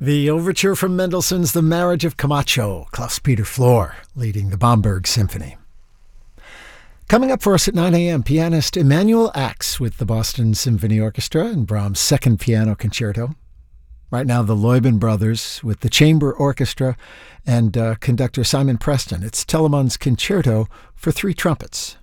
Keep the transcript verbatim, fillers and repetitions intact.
The overture from Mendelssohn's The Marriage of Camacho, Klaus-Peter Flohr leading the Bamberg Symphony. Coming up for us at nine a.m., pianist Emanuel Ax with the Boston Symphony Orchestra and Brahms' Second Piano Concerto. Right now, the Leuben Brothers with the Chamber Orchestra and uh, conductor Simon Preston. It's Telemann's Concerto for three trumpets.